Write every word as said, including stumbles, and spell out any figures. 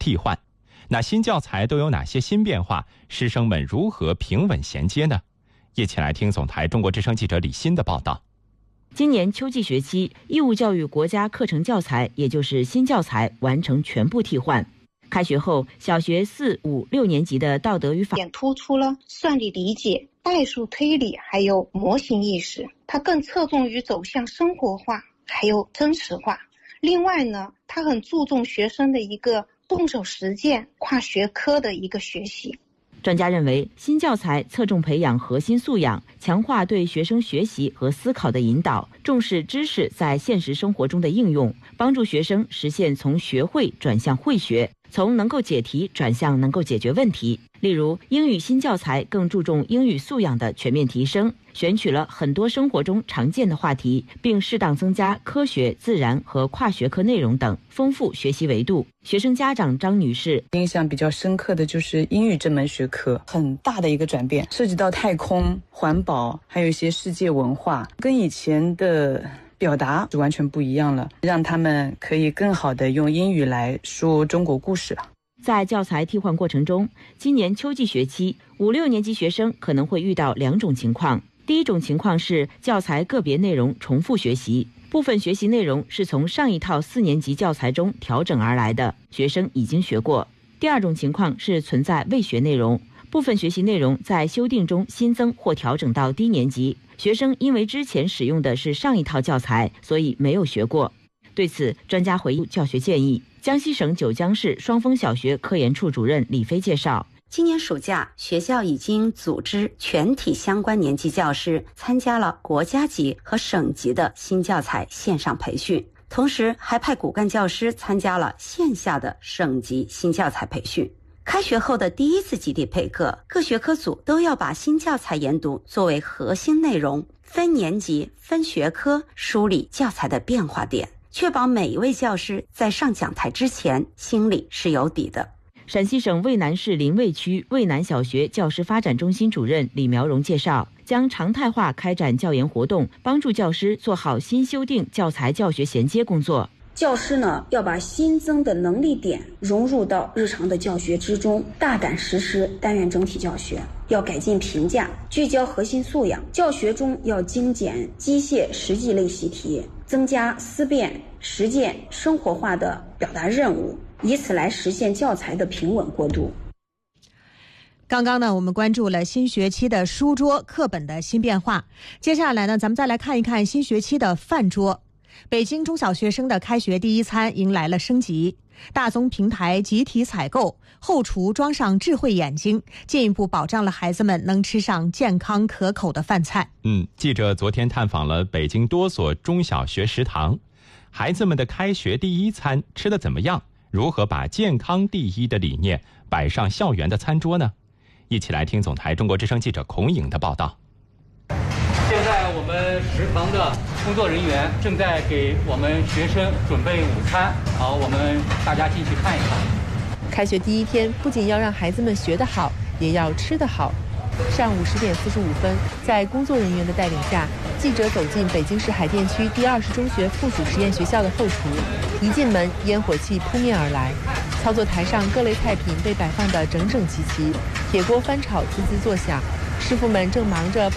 替换。那新教材都有哪些新变化？师生们如何平稳衔接呢？一起来听总台中国之声记者李欣的报道。 今年秋季学期，义务教育国家课程教材，也就是新教材完成全部替换。开学后，小学四、五、六年级的道德与法突出了算力理解、代数推理，还有模型意识。它更侧重于走向生活化，还有真实化。另外呢，它很注重学生的一个动手实践、跨学科的一个学习。 专家认为，新教材侧重培养核心素养，强化对学生学习和思考的引导，重视知识在现实生活中的应用，帮助学生实现从学会转向会学，从能够解题转向能够解决问题。例如，英语新教材更注重英语素养的全面提升，选取了很多生活中常见的话题，并适当增加科学、自然和跨学科内容等，丰富学习维度。学生家长张女士印象比较深刻的就是英语这门学科，很大的一个转变，涉及到太空、环保，还有一些世界文化，跟以前的表达就完全不一样了，让他们可以更好的用英语来说中国故事了。 在教材替换过程中，今年秋季学期，五六年级学生可能会遇到两种情况。第一种情况是教材个别内容重复学习，部分学习内容是从上一套四年级教材中调整而来的，学生已经学过。第二种情况是存在未学内容，部分学习内容在修订中新增或调整到低年级，学生因为之前使用的是上一套教材，所以没有学过。对此，专家回应教学建议。江西省九江市双峰小学科研处主任李飞介绍， 今年暑假，学校已经组织全体相关年级教师参加了国家级和省级的新教材线上培训，同时还派骨干教师参加了线下的省级新教材培训。开学后的第一次集体备课，各学科组都要把新教材研读作为核心内容，分年级、分学科梳理教材的变化点，确保每一位教师在上讲台之前心里是有底的。 陕西省渭南市临渭区渭南小学教师发展中心主任李苗荣介绍，将常态化开展教研活动，帮助教师做好新修订教材教学衔接工作。 教师呢，要把新增的能力点融入到日常的教学之中，大胆实施单元整体教学，要改进评价，聚焦核心素养。教学中要精简机械实际类习题，增加思辨、实践、生活化的表达任务，以此来实现教材的平稳过渡。 刚刚呢，我们关注了新学期的书桌课本的新变化，接下来呢，咱们再来看一看新学期的饭桌。北京中小学生的开学第一餐迎来了升级，大宗平台集体采购，后厨装上智慧眼睛，进一步保障了孩子们能吃上健康可口的饭菜。 嗯，记者昨天探访了北京多所中小学食堂，孩子们的开学第一餐吃得怎么样？如何把健康第一的理念摆上校园的餐桌呢？一起来听总台中国之声记者孔颖的报道。 现在我们食堂的工作人员正在给我们学生准备午餐，好，我们大家进去看一看。 开学第一天，不仅要让孩子们学得好，也要吃得好。上午十点四十五分，在工作人员的带领下，记者走进北京市海淀区第二十中学附属实验学校的后厨。一进门，烟火气扑面而来，操作台上各类菜品被摆放得整整齐齐，铁锅翻炒滋滋作响，师傅们正忙着